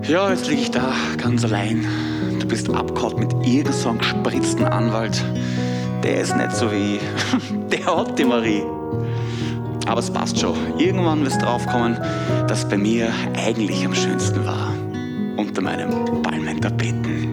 Ja, jetzt liege ich da ganz allein. Du bist abgehauen mit irgend so einem gespritzten Anwalt. Der ist nicht so wie ich. Der hat die Marie. Aber es passt schon. Irgendwann wirst du draufkommen, dass bei mir eigentlich am schönsten war. Unter meinem Palmentapeten.